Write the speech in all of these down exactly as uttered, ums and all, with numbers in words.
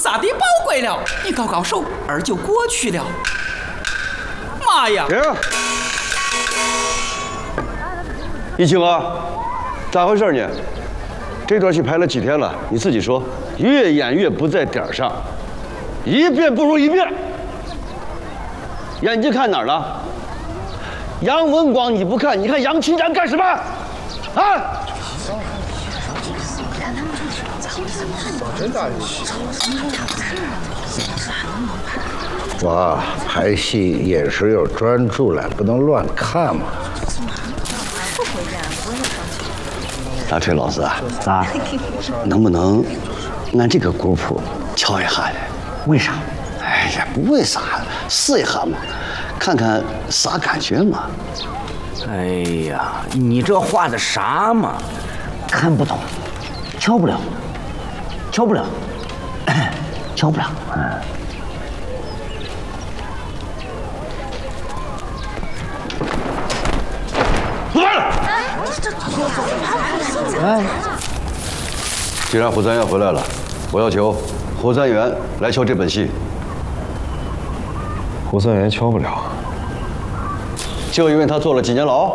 杀的宝贵了，你高高手，儿就过去了。妈呀！ 一清啊，咋回事呢？这段戏拍了几天了？你自己说，越演越不在点儿上，一遍不如一遍。眼睛看哪儿了？杨文广你不看，你看杨清然干什么？啊！ 我拍戏也是要专注了，不能乱看嘛。 大锤老师啊，咋？能不能按这个鼓谱敲一下呢？ 为啥？ 哎呀，不为啥，试一下嘛，看看啥感觉嘛。 哎呀，你这画的啥嘛？看不懂，敲不了，敲不了，敲不了。嗯。 来了。 哎， 既然胡三元回来了，我要求胡三元来敲这本戏。 胡三元敲不了， 就因为他坐了几年牢。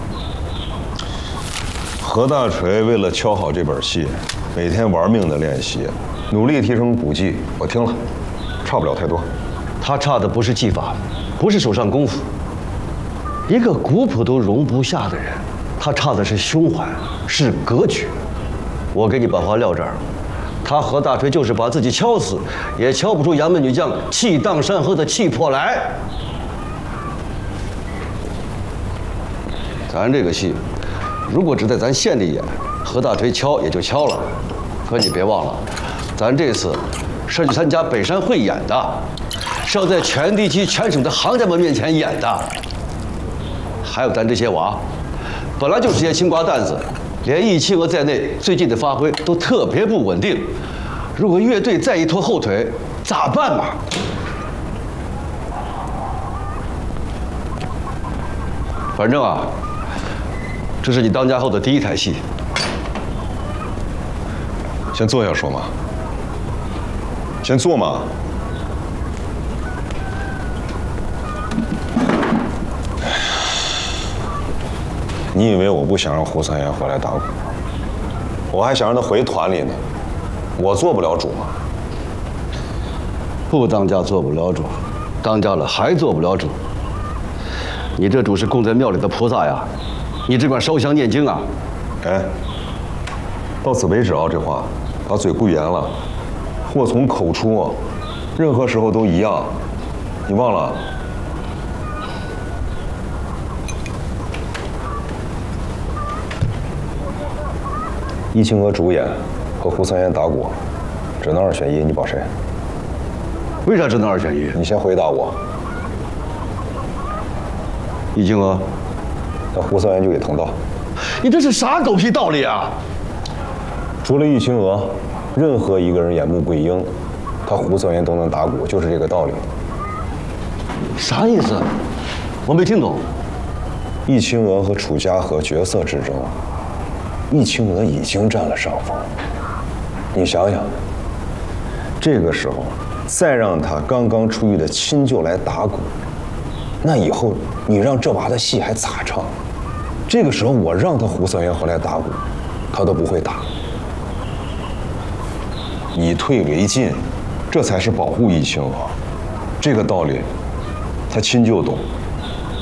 何大锤为了敲好这本戏，每天玩命的练习，努力提升武技。我听了，差不了太多。 他差的不是技法，不是手上功夫，一个鼓谱都容不下的人，他差的是胸怀，是格局。我给你把话撂这儿，他何大锤就是把自己敲死，也敲不出杨门女将气荡山河的气魄来。咱这个戏，如果只在咱县里演，何大锤敲也就敲了。可你别忘了，咱这次是去参加北山会演的，是要在全地区、全省的行家们面前演的。还有咱这些娃，本来就是些青瓜蛋子，连易清娥在内，最近的发挥都特别不稳定。如果乐队再一拖后腿，咋办嘛？反正啊，这是你当家后的第一台戏。 先坐下说嘛。先坐嘛。你以为我不想让胡三元回来打鼓？我还想让他回团里呢。我做不了主嘛。 不当家做不了主，当家了还做不了主。你这主是供在庙里的菩萨呀，你只管烧香念经啊。 哎，到此为止啊，这话把嘴不严了。祸从口出，任何时候都一样。你忘了？易清娥主演和胡三元打鼓，只能二选一，你保谁？ 为啥只能二选一？ 你先回答我。 易清娥， 那胡三元就给藤道。 你这是啥狗屁道理啊？ 除了易清娥，任何一个人演穆桂英，他胡三元都能打鼓，就是这个道理。 啥意思？我没听懂。 易清娥和楚家和角色之争，易清娥已经占了上风。你想想，这个时候再让他刚刚出狱的亲舅来打鼓，那以后你让这娃的戏还咋唱？这个时候我让他胡三元回来打鼓，他都不会打。以退为进，这才是保护易清娥。这个道理，他亲舅懂。